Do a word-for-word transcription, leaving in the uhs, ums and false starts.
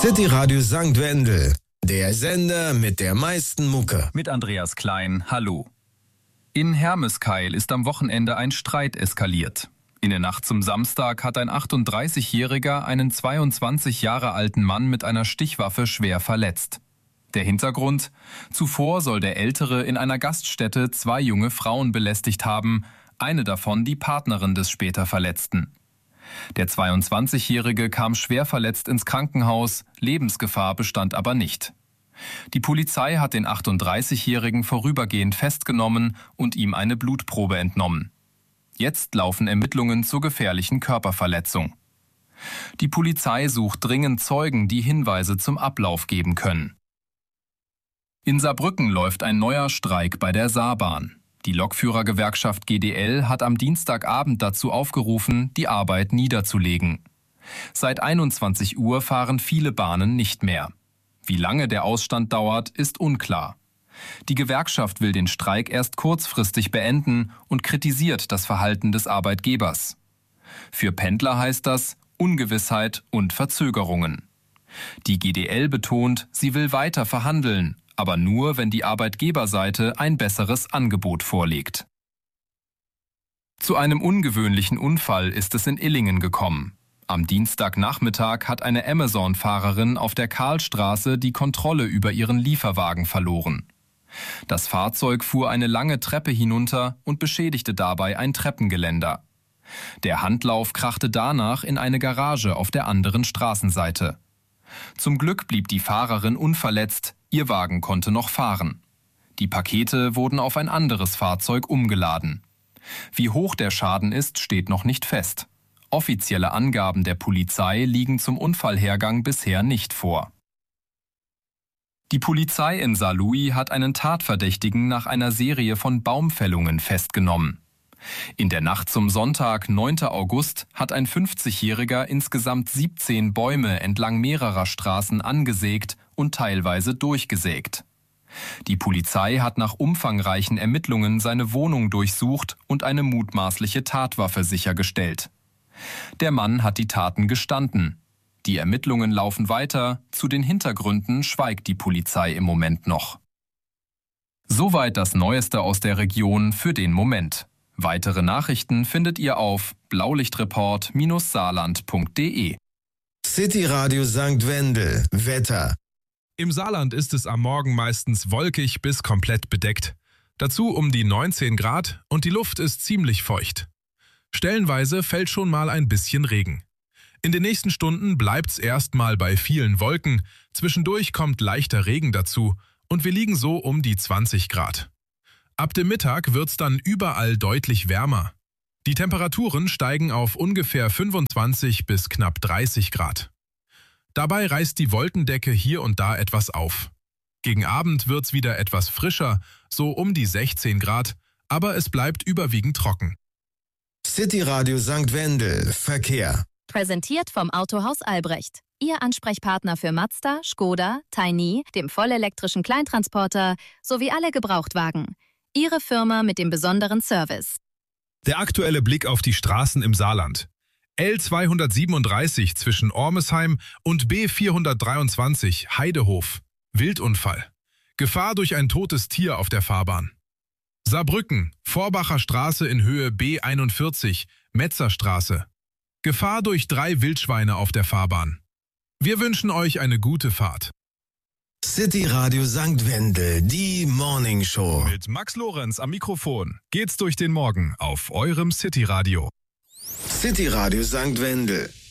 City Radio Sankt Wendel, der Sender mit der meisten Mucke. Mit Andreas Klein, hallo. In Hermeskeil ist am Wochenende ein Streit eskaliert. In der Nacht zum Samstag hat ein achtunddreißigjähriger einen zweiundzwanzig Jahre alten Mann mit einer Stichwaffe schwer verletzt. Der Hintergrund: Zuvor soll der Ältere in einer Gaststätte zwei junge Frauen belästigt haben, eine davon die Partnerin des später Verletzten. Der zweiundzwanzigjährige kam schwer verletzt ins Krankenhaus, Lebensgefahr bestand aber nicht. Die Polizei hat den achtunddreißigjährigen vorübergehend festgenommen und ihm eine Blutprobe entnommen. Jetzt laufen Ermittlungen zur gefährlichen Körperverletzung. Die Polizei sucht dringend Zeugen, die Hinweise zum Ablauf geben können. In Saarbrücken läuft ein neuer Streik bei der Saarbahn. Die Lokführergewerkschaft G D L hat am Dienstagabend dazu aufgerufen, die Arbeit niederzulegen. Seit einundzwanzig Uhr fahren viele Bahnen nicht mehr. Wie lange der Ausstand dauert, ist unklar. Die Gewerkschaft will den Streik erst kurzfristig beenden und kritisiert das Verhalten des Arbeitgebers. Für Pendler heißt das Ungewissheit und Verzögerungen. Die G D L betont, sie will weiter verhandeln, aber nur, wenn die Arbeitgeberseite ein besseres Angebot vorlegt. Zu einem ungewöhnlichen Unfall ist es in Illingen gekommen. Am Dienstagnachmittag hat eine Amazon-Fahrerin auf der Karlstraße die Kontrolle über ihren Lieferwagen verloren. Das Fahrzeug fuhr eine lange Treppe hinunter und beschädigte dabei ein Treppengeländer. Der Handlauf krachte danach in eine Garage auf der anderen Straßenseite. Zum Glück blieb die Fahrerin unverletzt, ihr Wagen konnte noch fahren. Die Pakete wurden auf ein anderes Fahrzeug umgeladen. Wie hoch der Schaden ist, steht noch nicht fest. Offizielle Angaben der Polizei liegen zum Unfallhergang bisher nicht vor. Die Polizei in Saarlouis hat einen Tatverdächtigen nach einer Serie von Baumfällungen festgenommen. In der Nacht zum Sonntag, neunten August, hat ein fünfzigjähriger insgesamt siebzehn Bäume entlang mehrerer Straßen angesägt und teilweise durchgesägt. Die Polizei hat nach umfangreichen Ermittlungen seine Wohnung durchsucht und eine mutmaßliche Tatwaffe sichergestellt. Der Mann hat die Taten gestanden. Die Ermittlungen laufen weiter, zu den Hintergründen schweigt die Polizei im Moment noch. Soweit das Neueste aus der Region für den Moment. Weitere Nachrichten findet ihr auf blaulichtreport saarland punkt de. City Radio Sankt Wendel, Wetter. Im Saarland ist es am Morgen meistens wolkig bis komplett bedeckt. Dazu um die neunzehn Grad und die Luft ist ziemlich feucht. Stellenweise fällt schon mal ein bisschen Regen. In den nächsten Stunden bleibt's erstmal bei vielen Wolken, zwischendurch kommt leichter Regen dazu und wir liegen so um die zwanzig Grad. Ab dem Mittag wird's dann überall deutlich wärmer. Die Temperaturen steigen auf ungefähr fünfundzwanzig bis knapp dreißig Grad. Dabei reißt die Wolkendecke hier und da etwas auf. Gegen Abend wird's wieder etwas frischer, so um die sechzehn Grad, aber es bleibt überwiegend trocken. City Radio Sankt Wendel, Verkehr. Präsentiert vom Autohaus Albrecht. Ihr Ansprechpartner für Mazda, Skoda, Tiny, dem vollelektrischen Kleintransporter sowie alle Gebrauchtwagen. Ihre Firma mit dem besonderen Service. Der aktuelle Blick auf die Straßen im Saarland. L zweihundertsiebenunddreißig zwischen Ormesheim und B vierhundertdreiundzwanzig Heidehof. Wildunfall. Gefahr durch ein totes Tier auf der Fahrbahn. Saarbrücken, Vorbacher Straße in Höhe B einundvierzig, Metzerstraße. Gefahr durch drei Wildschweine auf der Fahrbahn. Wir wünschen euch eine gute Fahrt. City Radio Sankt Wendel, die Morning Show. Mit Max Lorenz am Mikrofon geht's durch den Morgen auf eurem City Radio. City Radio Sankt Wendel.